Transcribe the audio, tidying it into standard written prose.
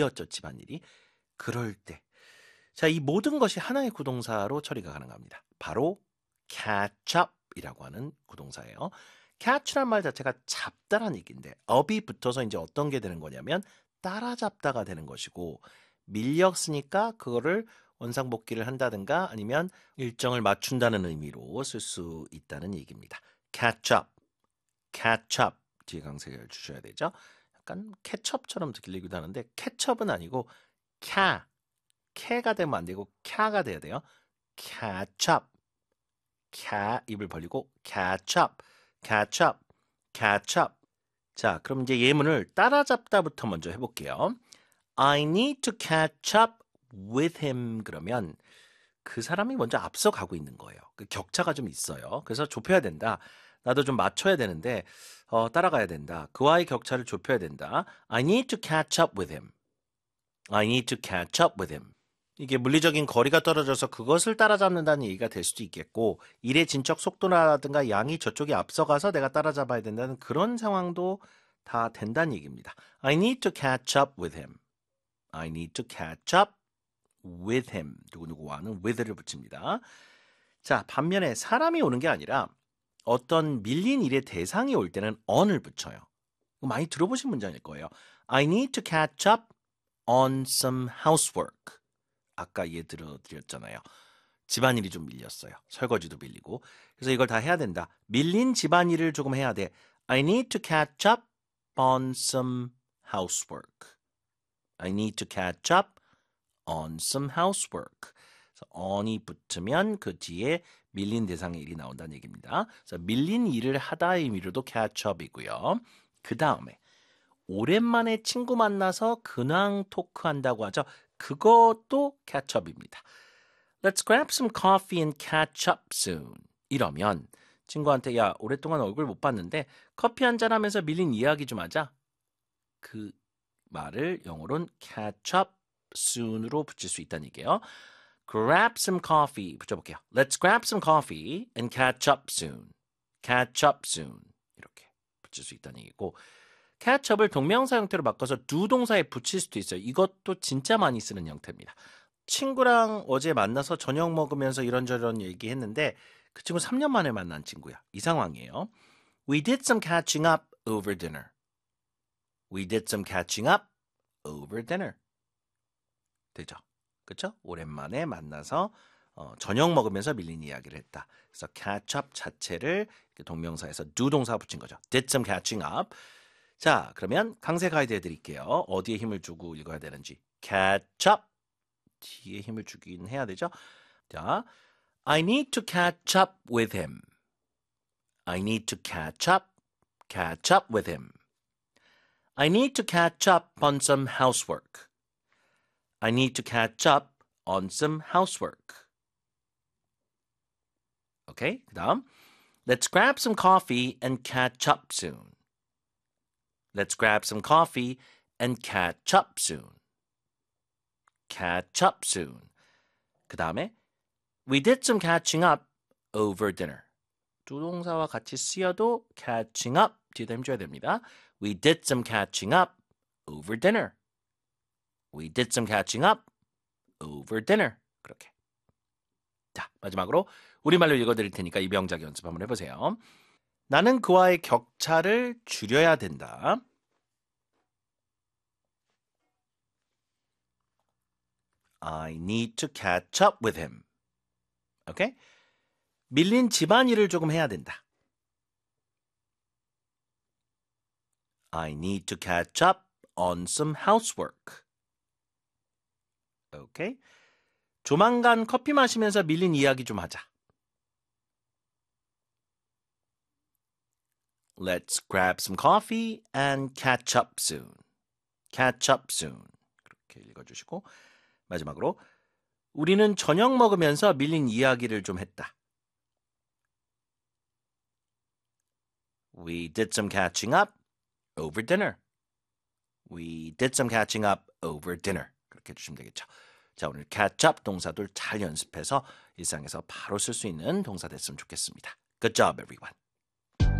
밀렸죠, 집안일이. 그럴 때. 자, 이 모든 것이 하나의 구동사로 처리가 가능합니다. 바로 catch up이라고 하는 구동사예요. catch란 말 자체가 잡다란 얘기인데 up이 붙어서 이제 어떤 게 되는 거냐면 따라잡다가 되는 것이고 밀렸으니까 그거를 원상복귀를 한다든가 아니면 일정을 맞춘다는 의미로 쓸 수 있다는 얘기입니다. catch up, catch up 뒤에 강세를 주셔야 되죠. 약간 케첩처럼 들리기도 하는데 케첩은 아니고 캐가 되면 안 되고 캬가 돼야 돼요. catch up, 입을 벌리고 catch up, catch up, catch up. 자, 그럼 이제 예문을 따라잡다부터 먼저 해볼게요. I need to catch up with him. 그러면 그 사람이 먼저 앞서가고 있는 거예요. 그 격차가 좀 있어요. 그래서 좁혀야 된다. 나도 좀 맞춰야 되는데 따라가야 된다. 그와의 격차를 좁혀야 된다. I need to catch up with him. I need to catch up with him. 이게 물리적인 거리가 떨어져서 그것을 따라잡는다는 얘기가 될 수도 있겠고 일의 진척 속도라든가 양이 저쪽이 앞서가서 내가 따라잡아야 된다는 그런 상황도 다 된다는 얘기입니다. I need to catch up with him. I need to catch up with him. 누구누구와는 with를 붙입니다. 자, 반면에 사람이 오는 게 아니라 어떤 밀린 일의 대상이 올 때는 on을 붙여요. 많이 들어보신 문장일 거예요. I need to catch up on some housework. 아까 예 들어드렸잖아요. 집안일이 좀 밀렸어요. 설거지도 밀리고. 그래서 이걸 다 해야 된다. 밀린 집안일을 조금 해야 돼. I need to catch up on some housework. I need to catch up on some housework. 그래서 on이 붙으면 그 뒤에 밀린 대상의 일이 나온다는 얘기입니다. 그래서 밀린 일을 하다의 의미로도 catch up이고요. 그 다음에 오랜만에 친구 만나서 근황 토크한다고 하죠. 그것도 catch up입니다. Let's grab some coffee and catch up soon. 이러면 친구한테 야 오랫동안 얼굴 못 봤는데 커피 한잔 하면서 밀린 이야기 좀 하자. 그 말을 영어로는 catch up soon으로 붙일 수 있다는 얘기예요. Grab some coffee 붙여볼게요. Let's grab some coffee and catch up soon. Catch up soon. 이렇게 붙일 수 있다는 얘기고 catch up을 동명사 형태로 바꿔서 do 동사에 붙일 수도 있어요. 이것도 진짜 많이 쓰는 형태입니다. 친구랑 어제 만나서 저녁 먹으면서 이런저런 얘기했는데 그 친구 3년 만에 만난 친구야. 이 상황이에요. We did some catching up over dinner. We did some catching up over dinner. 되죠? 그렇죠? 오랜만에 만나서 저녁 먹으면서 밀린 이야기를 했다. 그래서 catch up 자체를 동명사에서 do 동사 붙인 거죠. Did some catching up. 자, 그러면 강세 가이드 해드릴게요. 어디에 힘을 주고 읽어야 되는지. catch up. 뒤에 힘을 주긴 해야 되죠. 자, I need to catch up with him. I need to catch up with him. I need to catch up on some housework. I need to catch up on some housework. 오케이, 그 다음 Let's grab some coffee and catch up soon. Let's grab some coffee and catch up soon. Catch up soon. 그 다음에 We did some catching up over dinner. 두 동사와 같이 쓰여도 catching up 뒤에다 힘줘야 됩니다. We did some catching up over dinner. We did some catching up over dinner. 그렇게. 자, 마지막으로 우리말로 읽어드릴 테니까 이 명작 연습 한번 해보세요. 나는 그와의 격차를 줄여야 된다. I need to catch up with him. 오케이? 밀린 집안일을 조금 해야 된다. I need to catch up on some housework. 오케이? 조만간 커피 마시면서 밀린 이야기 좀 하자. Let's grab some coffee and catch up soon. Catch up soon. 그렇게 읽어주시고 마지막으로 우리는 저녁 먹으면서 밀린 이야기를 좀 했다. We did some catching up over dinner. We did some catching up over dinner. 그렇게 해주시면 되겠죠. 자, 오늘 catch up 동사들 잘 연습해서 일상에서 바로 쓸 수 있는 동사 됐으면 좋겠습니다. Good job, everyone.